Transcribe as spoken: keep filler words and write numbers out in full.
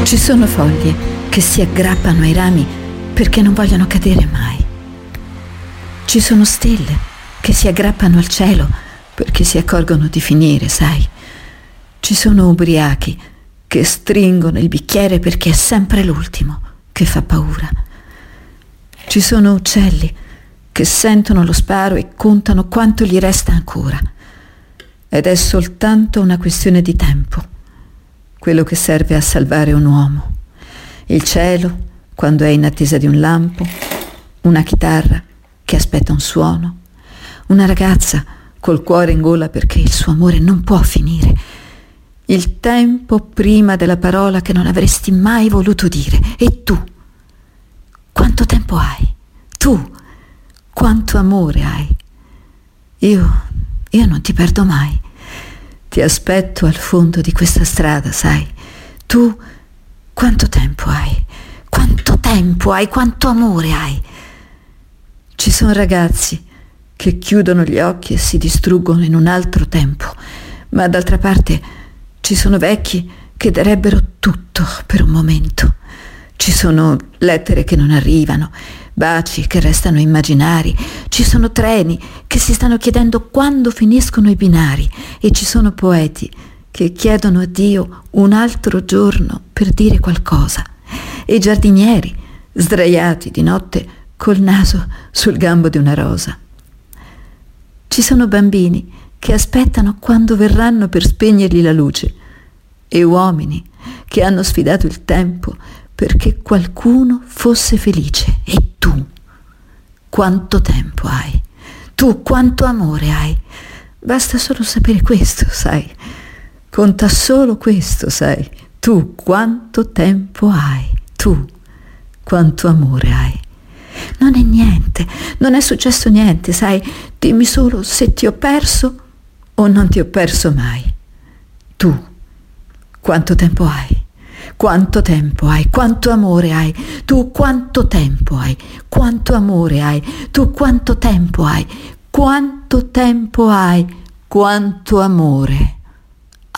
Ci sono foglie che si aggrappano ai rami perché non vogliono cadere mai. Ci sono stelle che si aggrappano al cielo perché si accorgono di finire, sai. Ci sono ubriachi che stringono il bicchiere perché è sempre l'ultimo che fa paura. Ci sono uccelli che sentono lo sparo e contano quanto gli resta ancora. Ed è soltanto una questione di tempo, quello che serve a salvare un uomo. Il cielo, quando è in attesa di un lampo, una chitarra che aspetta un suono, una ragazza col cuore in gola perché il suo amore non può finire, il tempo prima della parola che non avresti mai voluto dire. E tu, quanto tempo hai? Tu, quanto amore hai? Io, io non ti perdo mai. Ti aspetto al fondo di questa strada, sai. Tu, quanto tempo hai? Quanto tempo hai? Quanto amore hai? Ci sono ragazzi che chiudono gli occhi e si distruggono in un altro tempo, ma d'altra parte ci sono vecchi che darebbero tutto per un momento. Ci sono lettere che non arrivano, baci che restano immaginari, ci sono treni che si stanno chiedendo quando finiscono i binari e ci sono poeti che chiedono a Dio un altro giorno per dire qualcosa e giardinieri sdraiati di notte col naso sul gambo di una rosa. Ci sono bambini che aspettano quando verranno per spegnergli la luce e uomini che hanno sfidato il tempo perché qualcuno fosse felice. E tu, quanto tempo hai? Tu, quanto amore hai? Basta solo sapere questo, sai. Conta solo questo, sai. Tu, quanto tempo hai? Tu, quanto amore hai? Non è niente, non è successo niente, sai. Dimmi solo se ti ho perso o non ti ho perso mai. Tu, quanto tempo hai? Quanto tempo hai? Quanto amore hai? Tu quanto tempo hai? Quanto amore hai? Tu quanto tempo hai? Quanto tempo hai? Quanto amore?